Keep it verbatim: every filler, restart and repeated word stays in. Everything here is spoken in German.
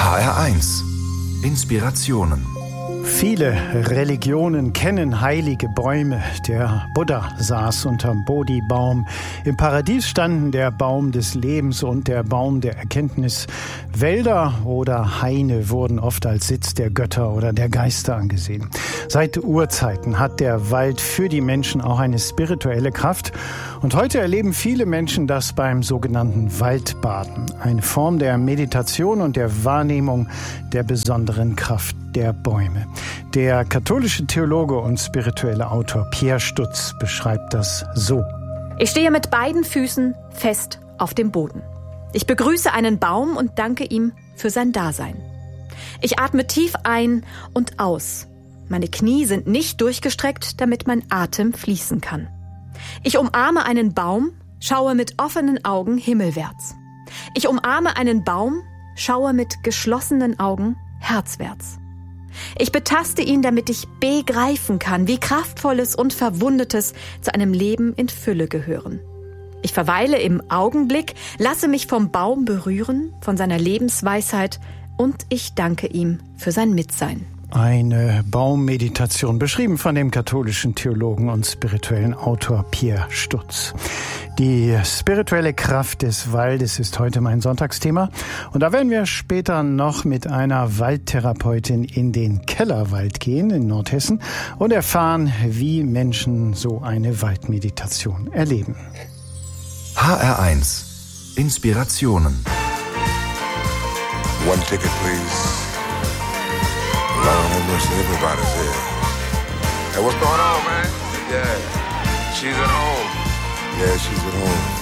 H R eins Inspirationen. Viele Religionen kennen heilige Bäume. Der Buddha saß unterm Bodhi-Baum. Im Paradies standen der Baum des Lebens und der Baum der Erkenntnis. Wälder oder Haine wurden oft als Sitz der Götter oder der Geister angesehen. Seit Urzeiten hat der Wald für die Menschen auch eine spirituelle Kraft. Und heute erleben viele Menschen das beim sogenannten Waldbaden. Eine Form der Meditation und der Wahrnehmung der besonderen Kraft der Bäume. Der katholische Theologe und spirituelle Autor Pierre Stutz beschreibt das so. Ich stehe mit beiden Füßen fest auf dem Boden. Ich begrüße einen Baum und danke ihm für sein Dasein. Ich atme tief ein und aus. Meine Knie sind nicht durchgestreckt, damit mein Atem fließen kann. Ich umarme einen Baum, schaue mit offenen Augen himmelwärts. Ich umarme einen Baum, schaue mit geschlossenen Augen herzwärts. Ich betaste ihn, damit ich begreifen kann, wie Kraftvolles und Verwundetes zu einem Leben in Fülle gehören. Ich verweile im Augenblick, lasse mich vom Baum berühren, von seiner Lebensweisheit und ich danke ihm für sein Mitsein. Eine Baummeditation, beschrieben von dem katholischen Theologen und spirituellen Autor Pierre Stutz. Die spirituelle Kraft des Waldes ist heute mein Sonntagsthema. Und da werden wir später noch mit einer Waldtherapeutin in den Kellerwald gehen in Nordhessen und erfahren, wie Menschen so eine Waldmeditation erleben. H R eins Inspirationen. One ticket, please. Lord have mercy, everybody's here. Hey, what's going on, man? Yeah, she's at home. Yeah, she's at home.